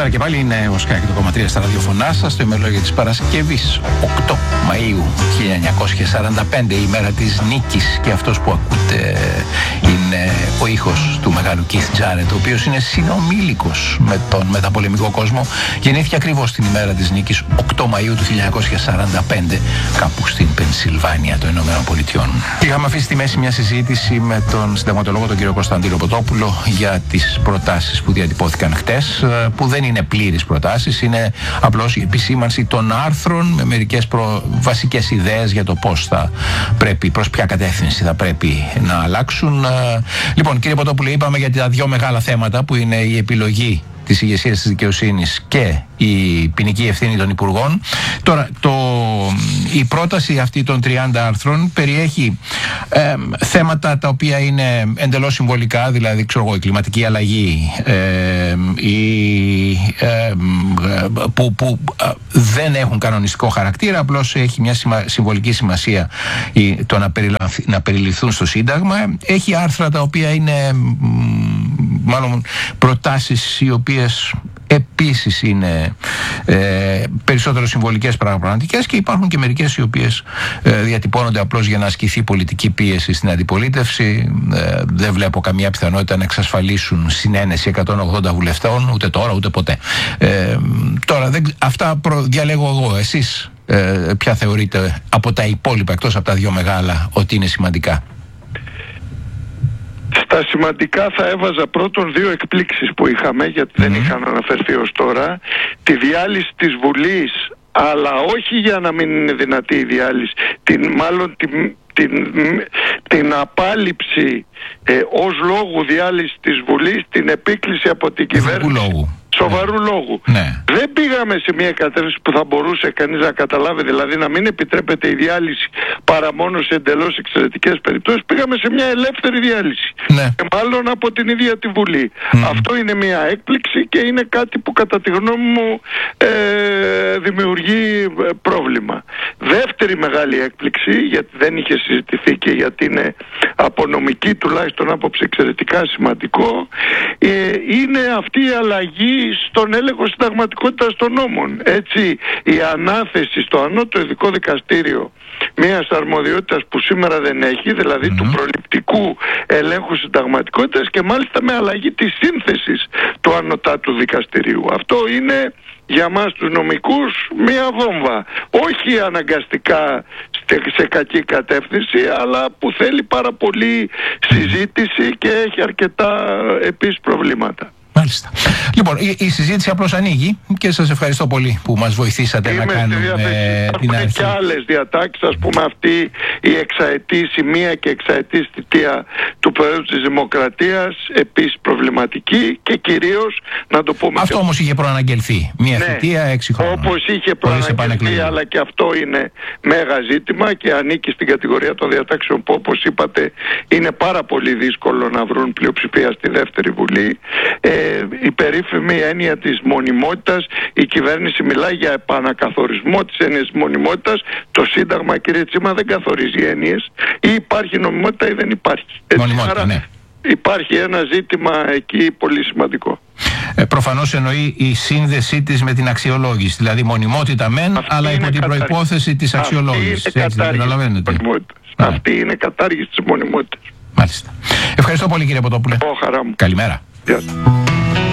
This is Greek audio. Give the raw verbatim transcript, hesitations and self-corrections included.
Καλημέρα και πάλι, είναι ο Σκάκη το κόμμα τρία στα ραδιοφωνά σας. Το ημερολόγιο της Παρασκευής, οκτώ Μαΐου χίλια εννιακόσια σαράντα πέντε, η μέρα της νίκης. Και αυτός που ακούτε είναι ο ήχος του μεγάλου Keith Jarrett, ο οποίος είναι συνομήλικος με τον μεταπολεμικό κόσμο. Γεννήθηκε ακριβώς την ημέρα της νίκης, οκτώ Μαΐου του χίλια εννιακόσια σαράντα πέντε, κάπου στην Πενσιλβάνια των Ηνωμένων Πολιτειών. Είχαμε αφήσει στη μέση μια συζήτηση με τον συνταγματολόγο τον κύριο Κωνσταντίνο Ποτόπουλο για τις προτάσεις που διατυπώθηκαν χτες, που δεν είναι πλήρεις προτάσεις, είναι απλώς η επισήμανση των άρθρων με μερικές προ... βασικές ιδέες για το πώς θα πρέπει, προς ποια κατεύθυνση θα πρέπει να αλλάξουν. Λοιπόν, κύριε Ποτόπουλε, είπαμε για τα δύο μεγάλα θέματα που είναι η επιλογή της ηγεσίας της δικαιοσύνης και η ποινική ευθύνη των υπουργών. Τώρα, το, η πρόταση αυτή των τριάντα άρθρων περιέχει ε, θέματα τα οποία είναι εντελώς συμβολικά, δηλαδή ξέρω εγώ, η κλιματική αλλαγή, ε, η, ε, που, που ε, δεν έχουν κανονιστικό χαρακτήρα, απλώς έχει μια σημα, συμβολική σημασία η, το να, να περιληφθούν στο Σύνταγμα. Έχει άρθρα τα οποία είναι μάλλον προτάσεις οι οποίες επίσης είναι ε, περισσότερο συμβολικές πραγματικές, και υπάρχουν και μερικές οι οποίες ε, διατυπώνονται απλώς για να ασκηθεί πολιτική πίεση στην αντιπολίτευση. Ε, δεν βλέπω καμία πιθανότητα να εξασφαλίσουν συνένεση εκατόν ογδόντα βουλευτών, ούτε τώρα ούτε ποτέ. Ε, τώρα δεν, αυτά προ, διαλέγω εγώ. Εσείς ε, ποια θεωρείτε από τα υπόλοιπα, εκτός από τα δύο μεγάλα, ότι είναι σημαντικά? Στα σημαντικά θα έβαζα πρώτον δύο εκπλήξεις που είχαμε, γιατί mm-hmm. δεν είχαν αναφερθεί ως τώρα. Τη διάλυση της Βουλής, αλλά όχι για να μην είναι δυνατή η διάλυση, την, μάλλον την, την, την απάλληψη ε, ως λόγου διάλυση της Βουλής, την επίκληση από την κυβέρνηση. Σοβαρού ναι. λόγου. Ναι. Δεν πήγαμε σε μια κατεύθυνση που θα μπορούσε κανείς να καταλάβει, δηλαδή να μην επιτρέπεται η διάλυση παρά μόνο σε εντελώς εξαιρετικές περιπτώσεις. Πήγαμε σε μια ελεύθερη διάλυση. Ναι. Και μάλλον από την ίδια τη Βουλή. Mm. Αυτό είναι μια έκπληξη και είναι κάτι που κατά τη γνώμη μου ε, δημιουργεί πρόβλημα. Δεύτερη μεγάλη έκπληξη, γιατί δεν είχε συζητηθεί και γιατί είναι από νομική τουλάχιστον άποψη εξαιρετικά σημαντικό, ε, είναι αυτή η αλλαγή στον έλεγχο συνταγματικότητας των νόμων. Έτσι, η ανάθεση στο ανώτατο ειδικό δικαστήριο μιας αρμοδιότητας που σήμερα δεν έχει, δηλαδή mm-hmm. του προληπτικού ελέγχου συνταγματικότητας, και μάλιστα με αλλαγή της σύνθεσης του ανωτάτου δικαστηρίου. Αυτό είναι για μας τους νομικούς μια βόμβα. Όχι αναγκαστικά σε κακή κατεύθυνση, αλλά που θέλει πάρα πολύ συζήτηση και έχει αρκετά επίσης προβλήματα. Μάλιστα. Λοιπόν, η, η συζήτηση απλώς ανοίγει και σας ευχαριστώ πολύ που μας βοηθήσατε. Είμαι να κάνουμε ε, την αρχή. Και άλλες διατάξεις, ας πούμε αυτή η εξαετής, η μία και εξαετής θητεία του Προέδρου της Δημοκρατίας, επίσης προβληματική, και κυρίως να το πούμε... Αυτό όμως είχε προαναγγελθεί. Μία ναι, θητεία, έξι χρόνια. Όπως είχε προαναγγελθεί, αλλά και αυτό είναι μέγα ζήτημα και ανήκει στην κατηγορία των διατάξεων που, όπως είπατε, είναι πάρα πολύ δύσκολο να βρουν πλειοψηφία στη δεύτερη Βουλή. Ε, η περίφημη έννοια της μονιμότητας, η κυβέρνηση μιλάει για επανακαθορισμό της έννοιας της μονιμότητας. Το Σύνταγμα, κύριε Τσίμα, δεν καθορίζει έννοιες. Ή υπάρχει νομιμότητα ή δεν υπάρχει. Έτσι, μονιμότητα, άρα, ναι. Υπάρχει ένα ζήτημα εκεί πολύ σημαντικό. Ε, προφανώς εννοεί η σύνδεσή της με την αξιολόγηση. Δηλαδή μονιμότητα μεν, αυτή αλλά υπό την κατάργηση. Προϋπόθεση της αξιολόγησης. Αυτή είναι κατάργηση. Αυτή είναι κατάργηση της μονιμότητας. Μάλιστα. Ευχαριστώ πολύ, κύριε Ποτόπουλε. Ω, χαρά μου. Καλημέρα. Γεια σας.